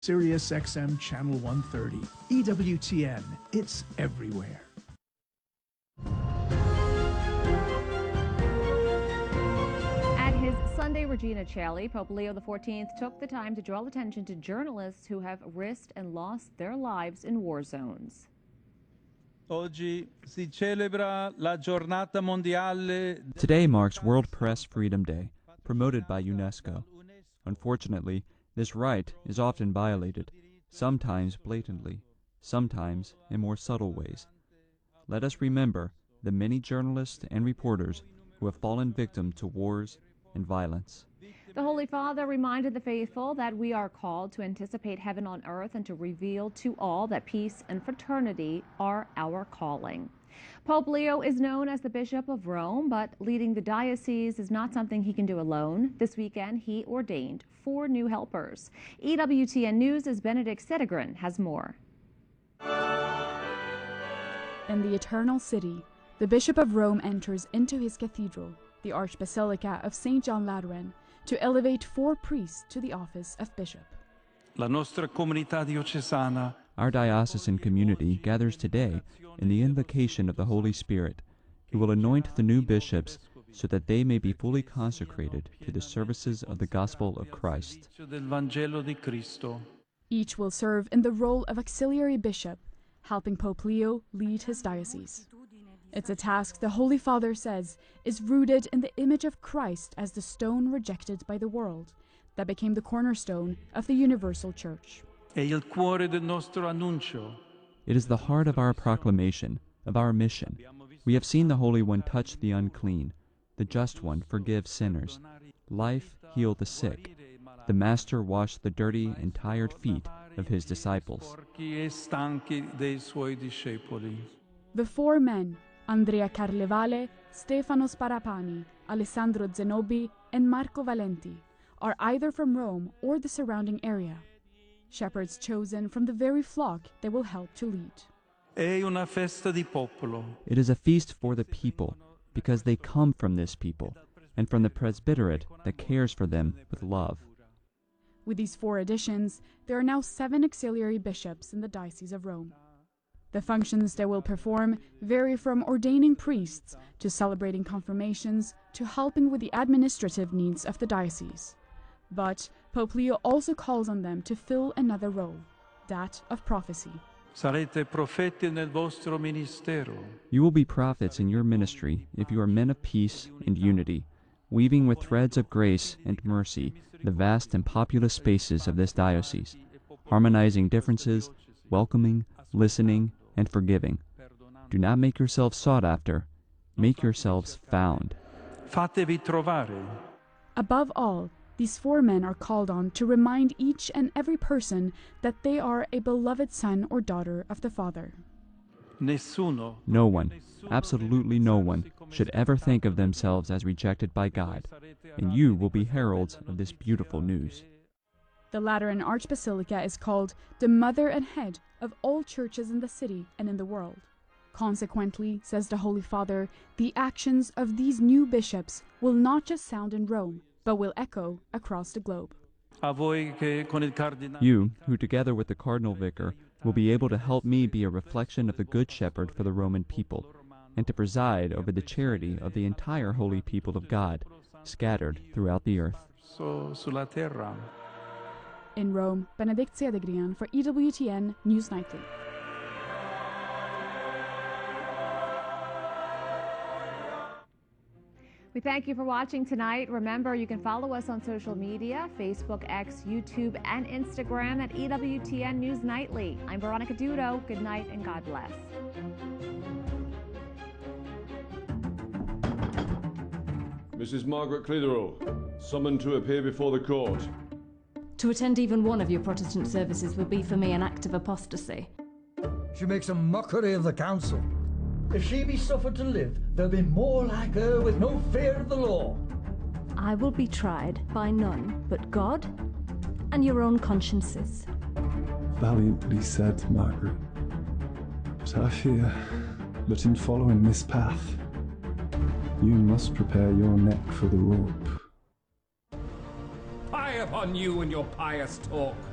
Sirius XM Channel 130. EWTN. It's everywhere. At his Sunday Regina Coeli, Pope Leo XIV took the time to draw attention to journalists who have risked and lost their lives in war zones. Oggi si celebra la Giornata Mondiale. Today marks World Press Freedom Day, promoted by UNESCO. Unfortunately, this right is often violated, sometimes blatantly, sometimes in more subtle ways. Let us remember the many journalists and reporters who have fallen victim to wars and violence. The Holy Father reminded the faithful that we are called to anticipate heaven on earth and to reveal to all that peace and fraternity are our calling. Pope Leo is known as the Bishop of Rome, but leading the diocese is not something he can do alone. This weekend, he ordained 4 new helpers. EWTN News' Benedict Sedegren has more. In the Eternal City, the Bishop of Rome enters into his cathedral, the Archbasilica of St. John Lateran, to elevate 4 priests to the office of bishop. La nostra comunità diocesana. Our diocesan community gathers today in the invocation of the Holy Spirit, who will anoint the new bishops so that they may be fully consecrated to the services of the gospel of Christ. Each will serve in the role of auxiliary bishop, helping Pope Leo lead his diocese. It's a task the Holy Father says is rooted in the image of Christ as the stone rejected by the world that became the cornerstone of the universal church. It is the heart of our proclamation, of our mission. We have seen the Holy One touch the unclean, the Just One forgive sinners, life heal the sick, the Master wash the dirty and tired feet of his disciples. The 4 men, Andrea Carlevale, Stefano Sparapani, Alessandro Zenobi, and Marco Valenti, are either from Rome or the surrounding area. Shepherds chosen from the very flock they will help to lead. It is a feast for the people, because they come from this people, and from the presbyterate that cares for them with love. With these 4 additions, there are now 7 auxiliary bishops in the Diocese of Rome. The functions they will perform vary from ordaining priests to celebrating confirmations to helping with the administrative needs of the diocese. But Pope Leo also calls on them to fill another role, that of prophecy. You will be prophets in your ministry if you are men of peace and unity, weaving with threads of grace and mercy the vast and populous spaces of this diocese, harmonizing differences, welcoming, listening, and forgiving. Do not make yourselves sought after, make yourselves found. Above all, these 4 men are called on to remind each and every person that they are a beloved son or daughter of the Father. No one, absolutely no one, should ever think of themselves as rejected by God, and you will be heralds of this beautiful news. The Lateran Archbasilica is called the mother and head of all churches in the city and in the world. Consequently, says the Holy Father, the actions of these new bishops will not just sound in Rome, but will echo across the globe. You, who together with the Cardinal Vicar, will be able to help me be a reflection of the Good Shepherd for the Roman people, and to preside over the charity of the entire holy people of God, scattered throughout the earth. In Rome, Benedict Sedegren for EWTN News Nightly. We thank you for watching tonight. Remember, you can follow us on social media, Facebook, X, YouTube, and Instagram at EWTN News Nightly. I'm Veronica Dudo. Good night and God bless. Mrs. Margaret Clitheroe, summoned to appear before the court. To attend even one of your Protestant services would be for me an act of apostasy. She makes a mockery of the council. If she be suffered to live, there'll be more like her with no fear of the law. I will be tried by none but God and your own consciences. Valiantly said, Margaret. But I fear that in following this path, you must prepare your neck for the rope. Fie upon you and your pious talk.